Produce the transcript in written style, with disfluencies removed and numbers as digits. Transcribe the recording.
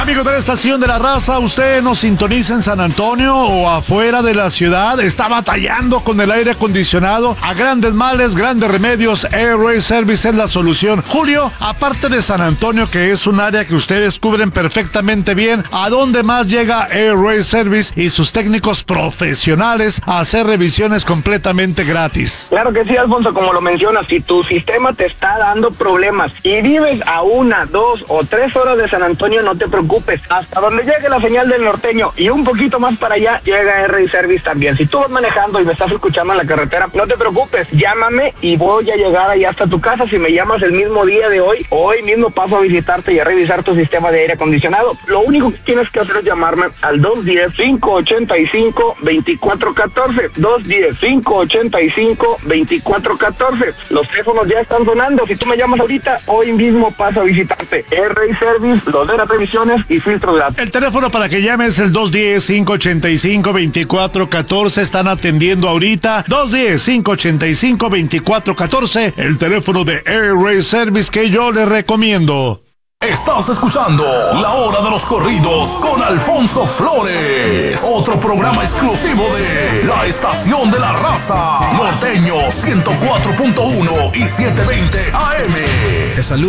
Amigo de la estación de la raza, ¿usted nos sintoniza en San Antonio o afuera de la ciudad? ¿Está batallando con el aire acondicionado? A grandes males, grandes remedios, Airway Service es la solución. Julio, aparte de San Antonio, que es un área que ustedes cubren perfectamente bien, ¿a dónde más llega Airway Service y sus técnicos profesionales a hacer revisiones completamente gratis? Claro que sí, Alfonso, como lo mencionas, si tu sistema te está dando problemas y vives a 1, 2 o 3 horas de San Antonio, no te preocupes. Hasta donde llegue la señal del norteño y un poquito más para allá, llega Airway Service también. Si tú vas manejando y me estás escuchando en la carretera, no te preocupes, llámame y voy a llegar ahí hasta tu casa. Si me llamas el mismo día de hoy mismo paso a visitarte y a revisar tu sistema de aire acondicionado. Lo único que tienes que hacer es llamarme al 210-585-2414. 210-585-2414. Los teléfonos ya están sonando. Si tú me llamas ahorita, hoy mismo paso a visitarte. Airway Service, los de las revisiones y filtros de datos. El teléfono para que llames es el 210-585-2414. Están atendiendo ahorita. 210-585-2414. El teléfono de Airway Service que yo les recomiendo. Estás escuchando La Hora de los Corridos con Alfonso Flores. Otro programa exclusivo de La Estación de la Raza. Norteño 104.1 y 720 AM. Te saludo.